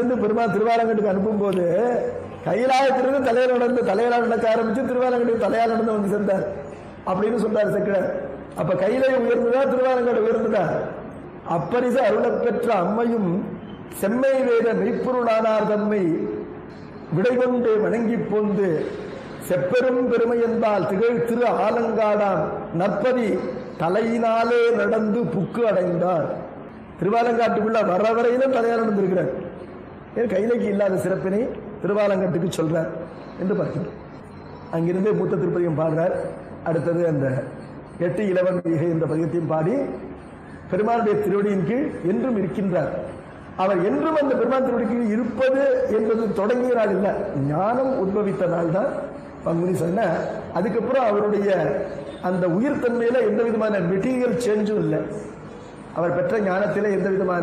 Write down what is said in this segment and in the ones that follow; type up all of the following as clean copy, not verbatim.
கைலாயத்திலிருந்து பெருமாள் திருவாலங்கட்டுக்கு அனுப்பும் போது கைலாயத்திலிருந்து தலையால் நடக்க ஆரம்பிச்சு திருவாலங்கட்டுக்கு தலையால் நடந்து வந்து சேர்ந்தார் அப்படின்னு சொன்னார் செக்கிழார். அப்ப கையிலையும் உயர்ந்ததா, திருவாலங்காடு உயர்ந்ததா? அப்பரிசு அருளப் பெற்ற அம்மையும் செம்மை வேத மெய்ப்பொருளானார் தம்மை விடைகொண்டு வணங்கி போந்து செப்பெரும் பெருமை என்பால் திகழ் திரு ஆலங்காடான் நற்பதி தலையினாலே நடந்து புக்கு அடைந்தார். திருவாலங்காட்டுக்குள்ள வர வரையிலும் தலையால் நடந்திருக்கிறார். ஏன் கைலைக்கு இல்லாத சிறப்பினை திருவாலங்காட்டுக்கு சொல்றார் என்று பார்க்கிறோம். அங்கிருந்து மூத்த திருப்பதியும் பாடுறார். அடுத்தது அந்த 8 இலவன் ஈகை என்ற பதிகத்தையும் பாடி பெருமானுடைய திருவடியின் கீழ் என்றும் இருக்கின்றார். அவர் என்றும் அந்த பெருமான் திருவடிக்கு இருப்பது என்பது தொடங்கிய நாள் இல்லை, ஞானம் உத்பவித்த நாள் தான் பங்குனி சொன்ன. அதுக்கப்புறம் அவருடைய அந்த உயிர் தன்மையில எந்த விதமான மெட்டீரியல் சேஞ்சும் இல்லை. அவர் பெற்ற ஞானத்தில எந்த விதமான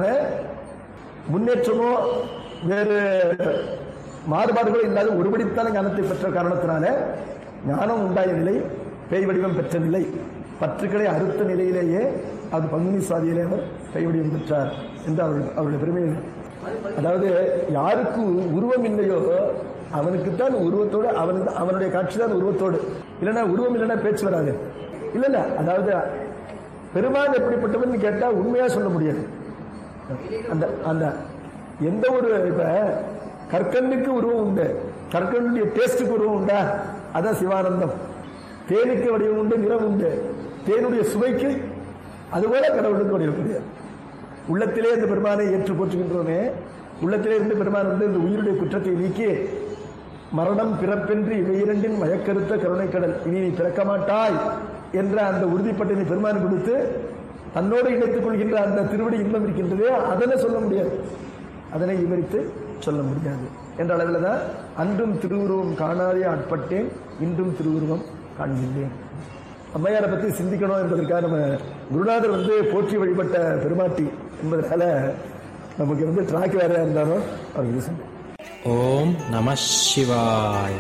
முன்னேற்றமோ வேறு மாறுபாடுகளோ இல்லாத ஒருபடித்தான ஞானத்தை பெற்ற காரணத்தினால ஞானம் உண்டாய நிலை, பேய் வடிவம் பெற்ற நிலை, பற்றுக்களை அறுத்த நிலையிலேயே அது பங்குனி சாதியிலே அவர் பேய் வடிவம் பெற்றார் என்று அவருடைய பெருமை. அதாவது யாருக்கு உருவம் இல்லையோ அவனுக்குத்தான் உருவத்தோடு, அவனுடைய காட்சி தான் உருவத்தோடு. இல்லைன்னா உருவம் இல்லைன்னா பேச்சு வராது. இல்ல அதாவது பெருமான் எப்படிப்பட்டவன் கேட்டா உண்மையா சொல்ல முடியாது. அந்த அந்த எந்த ஒரு இப்ப கற்கண்ணுக்கு உருவம் உண்டு, கற்கண்ணுடைய டேஸ்டுக்கு உருவம் உண்டா? அதான் சிவானந்தம். தேனுக்கு வடிவம் உண்டு, நிறம் உண்டு. தேனுடைய சுவைக்கு அதுபோல கடவுளுக்கு வடிவம் கிடையாது. உள்ளத்திலே இந்த பெருமானை ஏற்று போற்றுகின்றோமே, உள்ளத்திலே இருந்து பெருமான் வந்து இந்த உயிருடைய குற்றத்தை நீக்கி மரணம் பிறப்பென்று இவை இரண்டின் மயக்கருத்த கருணை கடல் இனி நீ பிறக்க மாட்டாய் என்ற அந்த உறுதிப்பட்டனை பெருமான் கொடுத்து தன்னோடு இணைத்துக் கொள்கின்ற அந்த திருவடி இன்பம் இருக்கின்றதே, அதனை சொல்ல முடியாது, அதனை விவரித்து சொல்ல முடியாது என்ற அளவில் தான் அன்றும் திருவுருவம் காணாதே ஆட்பட்டேன் இன்றும் திருவுருவம் காண்கின்றேன். அம்மையாரை பற்றி சிந்திக்கணும் என்பதற்காக நம்ம குருநாதர் வந்து போற்றி வழிபட்ட பெருமாட்டி என்பதனால நமக்கு வந்து டிராக் வேற இருந்தாலும் அவர் இது சொன்னார். ஓம் நம சிவாய்.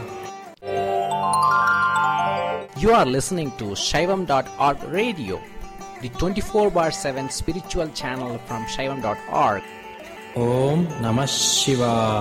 You are listening to Shaivam.org radio, the 24/7 spiritual channel from Shaivam.org. Om Namah Shivaya.